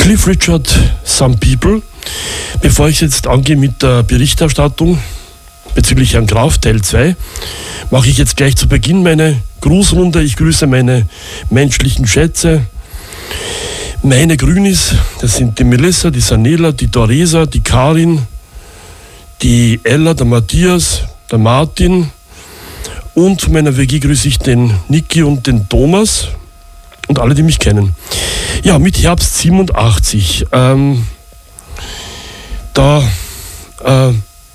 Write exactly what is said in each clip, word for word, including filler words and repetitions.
Cliff Richard, Some People. Bevor ich jetzt angehe mit der Berichterstattung bezüglich Herrn Graf, Teil zwei, mache ich jetzt gleich zu Beginn meine Grußrunde. Ich grüße meine menschlichen Schätze, meine Grünis, das sind die Melissa, die Sanela, die Doresa, die Karin, die Ella, der Matthias, der Martin, und von meiner W G grüße ich den Niki und den Thomas und alle, die mich kennen. Ja, mit Herbst siebenundachtzig, ähm, da äh,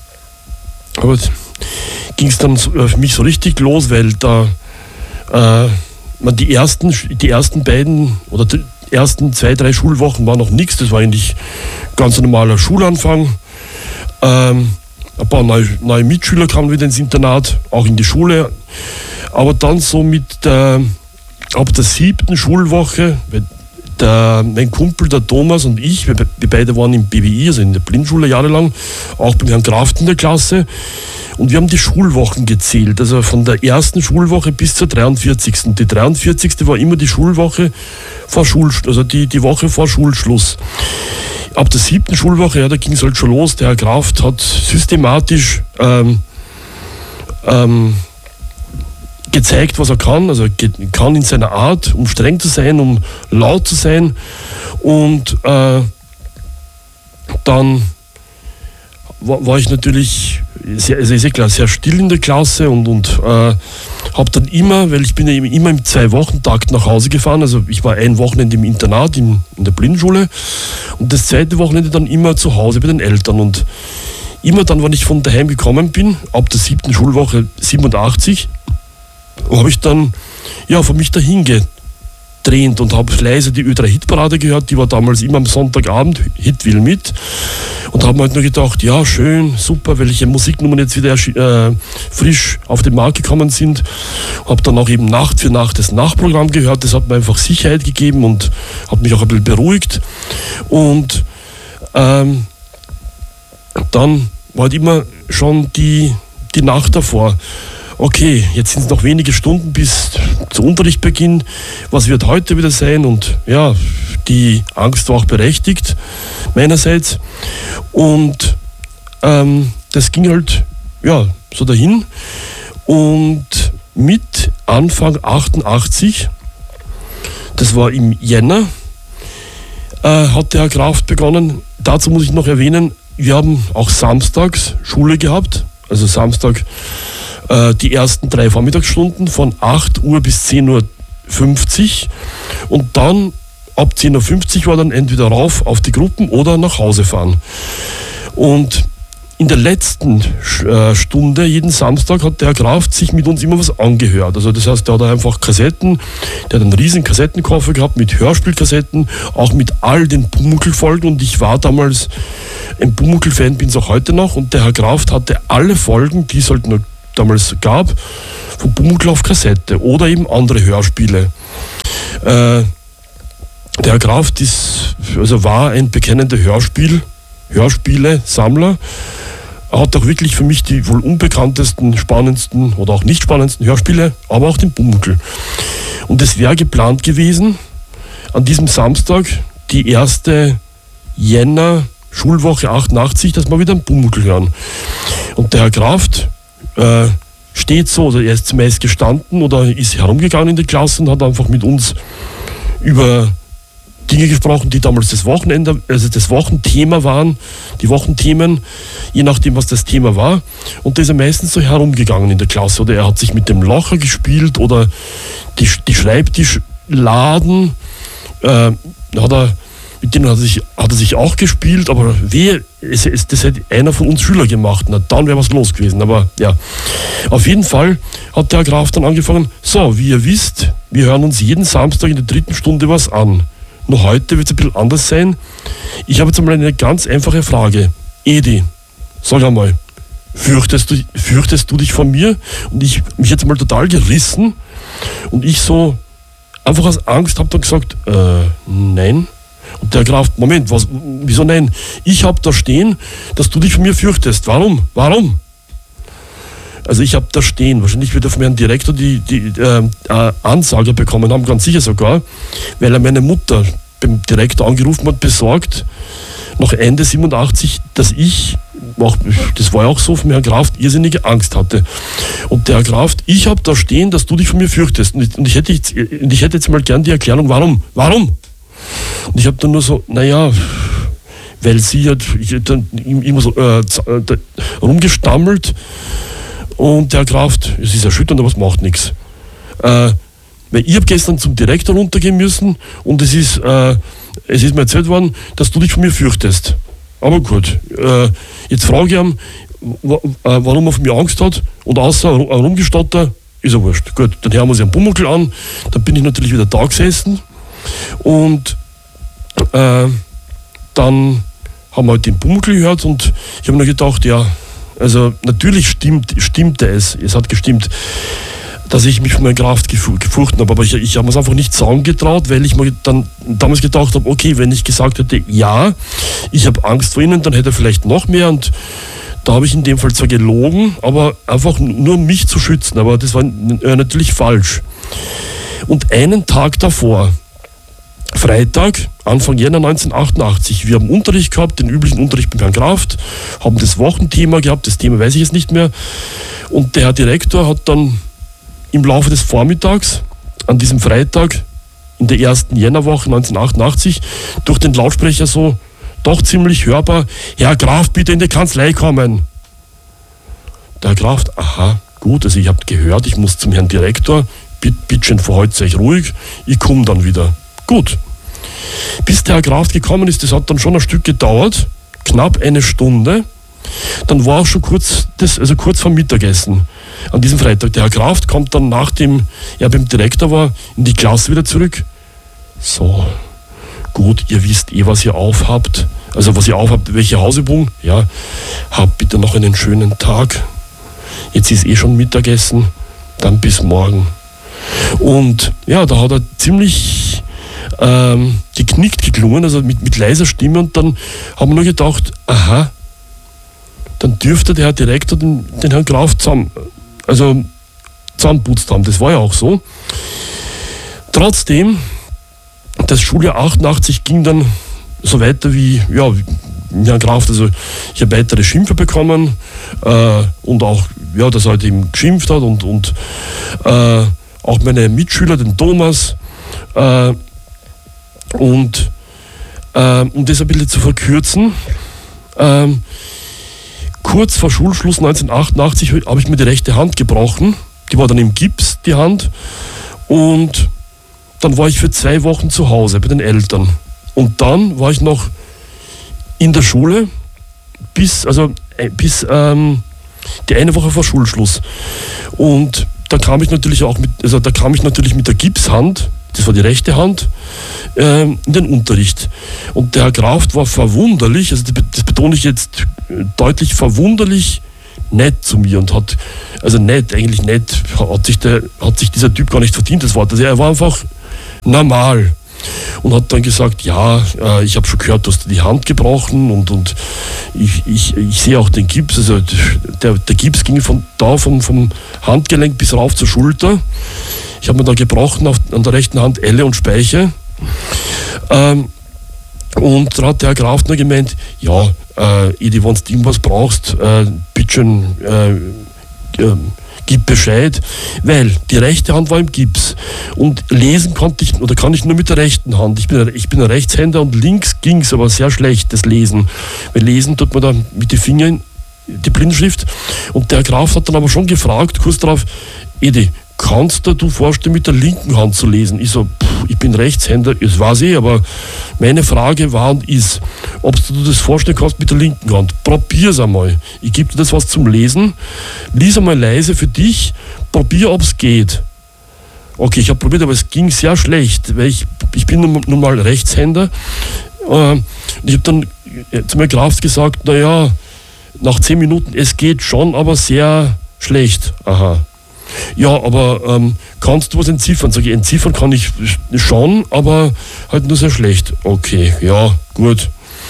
ging es dann für mich so richtig los, weil da äh, man die ersten, die ersten beiden oder die ersten zwei, drei Schulwochen war noch nichts, das war eigentlich ganz normaler Schulanfang. Ähm, ein paar neue, neue Mitschüler kamen wieder ins Internat, auch in die Schule, aber dann so mit der, ab der siebten Schulwoche, der, mein Kumpel, der Thomas und ich, wir, wir beide waren im B B I, also in der Blindschule jahrelang, auch beim Herrn Kraft in der Klasse, und wir haben die Schulwochen gezählt, also von der ersten Schulwoche bis zur dreiundvierzigsten. Die dreiundvierzigste war immer die Schulwoche vor Schul, also die, die Woche vor Schulschluss. Ab der siebten Schulwoche, ja, da ging es halt schon los. Der Herr Kraft hat systematisch ähm, ähm, gezeigt, was er kann. Also er kann in seiner Art, um streng zu sein, um laut zu sein. Und äh, dann war, war ich natürlich sehr, also ist ja klar, sehr still in der Klasse und, und äh, habe dann immer, weil ich bin ja immer im Zwei-Wochen-Takt nach Hause gefahren, also ich war ein Wochenende im Internat in, in der Blindenschule und das zweite Wochenende dann immer zu Hause bei den Eltern, und immer dann, wenn ich von daheim gekommen bin, ab der siebten Schulwoche siebenundachtzig, habe ich dann ja von mich dahin gedreht und habe leise die Ö drei Hitparade gehört, die war damals immer am Sonntagabend, Hit will mit, und habe mir halt nur gedacht, ja schön, super, welche Musiknummern jetzt wieder äh, frisch auf den Markt gekommen sind. Habe dann auch eben Nacht für Nacht das Nachtprogramm gehört, das hat mir einfach Sicherheit gegeben und hat mich auch ein bisschen beruhigt. Und ähm, dann war halt immer schon die, die Nacht davor. Okay, jetzt sind es noch wenige Stunden bis zu Unterrichtsbeginn. Was wird heute wieder sein? Und ja, die Angst war auch berechtigt, meinerseits. Und ähm, das ging halt ja, so dahin. Und mit Anfang achtundachtzig, das war im Jänner, äh, hat der Herr Kraft begonnen. Dazu muss ich noch erwähnen, wir haben auch samstags Schule gehabt, also Samstag die ersten drei Vormittagsstunden von acht Uhr bis zehn Uhr fünfzig, und dann ab zehn Uhr fünfzig war dann entweder rauf auf die Gruppen oder nach Hause fahren. Und in der letzten Stunde, jeden Samstag, hat der Herr Kraft sich mit uns immer was angehört. Also das heißt, der hat einfach Kassetten, der hat einen riesen Kassettenkoffer gehabt mit Hörspielkassetten, auch mit all den Pumuckl-Folgen, und ich war damals ein Pumuckl-Fan, bin es auch heute noch, und der Herr Kraft hatte alle Folgen, die es halt nur damals gab, von Pumuckl auf Kassette oder eben andere Hörspiele. Äh, der Herr Kraft ist, also war ein bekennender Hörspiel, Hörspiele-Sammler. Er hat auch wirklich für mich die wohl unbekanntesten, spannendsten oder auch nicht spannendsten Hörspiele, aber auch den Pumuckl. Und es wäre geplant gewesen, an diesem Samstag, die erste Jänner Schulwoche achtundachtzig, dass wir wieder einen Pumuckl hören. Und der Herr Kraft Äh, steht so, oder er ist zumeist gestanden oder ist herumgegangen in die Klasse und hat einfach mit uns über Dinge gesprochen, die damals das Wochenende, also das Wochenthema waren, die Wochenthemen, je nachdem, was das Thema war. Und da ist er meistens so herumgegangen in der Klasse, oder er hat sich mit dem Locher gespielt oder die, die Schreibtischladen, äh, hat er mit denen hat er, sich, hat er sich auch gespielt, aber wehe, es, es, das hätte einer von uns Schüler gemacht. Na, dann wäre was los gewesen. Aber ja, auf jeden Fall hat der Herr Graf dann angefangen, so, wie ihr wisst, wir hören uns jeden Samstag in der dritten Stunde was an. Nur heute wird es ein bisschen anders sein. Ich habe jetzt einmal eine ganz einfache Frage. Edi, sag einmal, fürchtest du, fürchtest du dich vor mir? Und ich mich jetzt mal total gerissen und ich so einfach aus Angst habe dann gesagt, äh, nein. Und der Graf, Moment, was, wieso nein? Ich habe da stehen, dass du dich von mir fürchtest. Warum? Warum? Also ich habe da stehen, wahrscheinlich wird er von Herrn Direktor die, die äh, äh, Ansage bekommen haben, ganz sicher sogar, weil er meine Mutter bei beim Direktor angerufen und besorgt, nach Ende siebenundachtzig, dass ich, auch, das war ja auch so von Herrn Kraft, irrsinnige Angst hatte. Und der Herr Kraft, ich habe da stehen, dass du dich von mir fürchtest. Und ich, und ich, hätte, jetzt, und ich hätte jetzt mal gern die Erklärung, warum? Warum? Und ich habe dann nur so, naja, weil sie hat ich, dann immer so äh, rumgestammelt und der Herr Kraft, es ist erschütternd, aber es macht nichts. Äh, weil ich habe gestern zum Direktor runtergehen müssen und es ist, äh, es ist mir erzählt worden, dass du dich von mir fürchtest. Aber gut, äh, jetzt frage ich ihn, warum er von mir Angst hat und außer rumgestottert, ist er wurscht. Gut, dann hören wir sich einen Pumuckl an, dann bin ich natürlich wieder da gesessen und äh, dann haben wir halt den Pumuckl gehört und ich habe mir gedacht, ja, also natürlich stimmt, stimmte es, es hat gestimmt, dass ich mich von meiner Kraft gefurchten habe, aber ich, ich habe mir es einfach nicht sagen getraut, weil ich mir dann damals gedacht habe, okay, wenn ich gesagt hätte, ja, ich habe Angst vor ihnen, dann hätte er vielleicht noch mehr und da habe ich in dem Fall zwar gelogen, aber einfach nur um mich zu schützen, aber das war äh, natürlich falsch. Und einen Tag davor, Freitag, Anfang Jänner neunzehnhundertachtundachtzig, wir haben Unterricht gehabt, den üblichen Unterricht beim Herrn Kraft, haben das Wochenthema gehabt, das Thema weiß ich jetzt nicht mehr und der Herr Direktor hat dann im Laufe des Vormittags, an diesem Freitag, in der ersten Jännerwoche neunzehnhundertachtundachtzig, durch den Lautsprecher so doch ziemlich hörbar, Herr Kraft, bitte in die Kanzlei kommen. Der Herr Kraft, aha, gut, also ich habe gehört, ich muss zum Herrn Direktor, bitte, bitte schön, verhaltet euch ruhig, ich komme dann wieder. Gut. Bis der Herr Kraft gekommen ist, das hat dann schon ein Stück gedauert, knapp eine Stunde. Dann war auch schon kurz, das, also kurz vor Mittagessen an diesem Freitag. Der Herr Kraft kommt dann, nachdem er beim Direktor war, in die Klasse wieder zurück. So, gut, ihr wisst eh, was ihr aufhabt. Also was ihr aufhabt, welche Hausübung? Ja, habt bitte noch einen schönen Tag. Jetzt ist eh schon Mittagessen, dann bis morgen. Und ja, da hat er ziemlich ähm, geknickt geklungen, also mit, mit leiser Stimme und dann haben wir nur gedacht, aha, dann dürfte der Herr Direktor den, den Herrn Kraft zusammen, also zusammenputzt haben. Das war ja auch so. Trotzdem, das Schuljahr achtundachtzig ging dann so weiter wie, ja, wie Herrn Kraft. Also ich habe weitere Schimpfe bekommen äh, und auch, ja, dass er halt eben geschimpft hat und, und äh, auch meine Mitschüler, den Thomas. Äh, und äh, um das ein bisschen zu verkürzen, äh, kurz vor Schulschluss neunzehnhundertachtundachtzig habe ich mir die rechte Hand gebrochen. Die war dann im Gips, die Hand. Und dann war ich für zwei Wochen zu Hause bei den Eltern. Und dann war ich noch in der Schule bis, also, bis ähm, die eine Woche vor Schulschluss. Und da kam ich natürlich auch mit, also da kam ich natürlich mit der Gipshand, das war die rechte Hand, äh, in den Unterricht. Und der Herr Kraft war verwunderlich, also das betone ich jetzt deutlich, verwunderlich nett zu mir und hat, also nett, eigentlich nett, hat sich, der, hat sich dieser Typ gar nicht verdient, das Wort. Also er war einfach normal und hat dann gesagt, ja, äh, ich habe schon gehört, du hast die Hand gebrochen und, und ich, ich, ich sehe auch den Gips, also der, der Gips ging von da vom, vom Handgelenk bis rauf zur Schulter. Ich habe mir da gebrochen auf, an der rechten Hand Elle und Speiche. Ähm, und da hat der Herr Kraft nur gemeint, ja, äh, Edi, wenn du irgendwas brauchst, äh, bitteschön, äh, äh, gib Bescheid, weil die rechte Hand war im Gips und lesen konnte ich, oder kann ich nur mit der rechten Hand. Ich bin, ich bin ein Rechtshänder und links ging es aber sehr schlecht, das Lesen. Weil lesen tut man da mit den Fingern die Blindschrift. Und der Herr Kraft hat dann aber schon gefragt, kurz darauf, Edi, kannst du dir vorstellen, mit der linken Hand zu lesen? Ich so, pff, ich bin Rechtshänder, das weiß ich, aber meine Frage war und ist, ob du dir das vorstellen kannst mit der linken Hand. Probier's einmal. Ich gebe dir das was zum Lesen. Lies einmal leise für dich, probier, ob es geht. Okay, ich habe probiert, aber es ging sehr schlecht, weil ich, ich bin nun, nun mal Rechtshänder. Äh, ich habe dann zu meiner Kraft gesagt, naja, nach zehn Minuten, es geht schon, aber sehr schlecht. Aha. Ja, aber ähm, kannst du was entziffern? Sag ich, entziffern kann ich schon, aber halt nur sehr schlecht. Okay, ja, gut.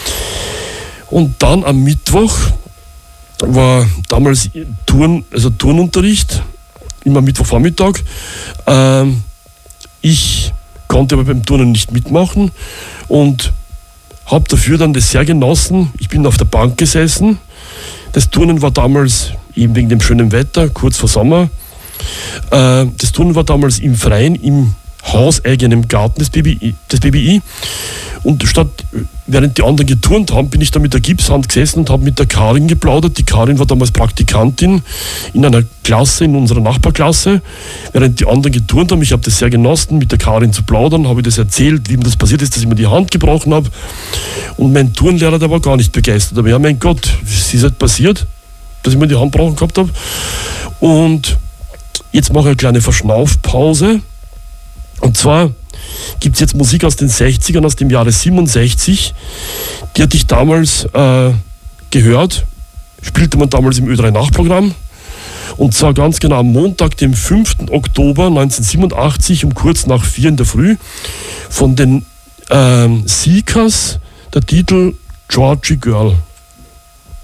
Und dann am Mittwoch war damals Turn, also Turnunterricht, immer Mittwochvormittag. Ähm, ich konnte aber beim Turnen nicht mitmachen und habe dafür dann das sehr genossen. Ich bin auf der Bank gesessen. Das Turnen war damals, eben wegen dem schönen Wetter, kurz vor Sommer, äh, das Turnen war damals im Freien, im hauseigenen Garten des B B I, des B B I. Und statt, während die anderen geturnt haben, bin ich da mit der Gipshand gesessen und habe mit der Karin geplaudert. Die Karin war damals Praktikantin in einer Klasse, in unserer Nachbarklasse. Während die anderen geturnt haben, ich habe das sehr genossen, mit der Karin zu plaudern, habe ich das erzählt, wie mir das passiert ist, dass ich mir die Hand gebrochen habe. Und mein Turnlehrer, der war gar nicht begeistert. Aber ja, mein Gott, es ist halt passiert, dass ich mir die Hand gebrochen gehabt habe. Und jetzt mache ich eine kleine Verschnaufpause. Und zwar gibt es jetzt Musik aus den sechzigern, aus dem Jahre siebenundsechzig. Die hatte ich damals äh, gehört, spielte man damals im Ö drei Nachtprogramm. Und zwar ganz genau am Montag, dem fünften Oktober neunzehnhundertsiebenundachtzig, um kurz nach vier in der Früh, von den ähm, Seekers, der Titel Georgie Girl.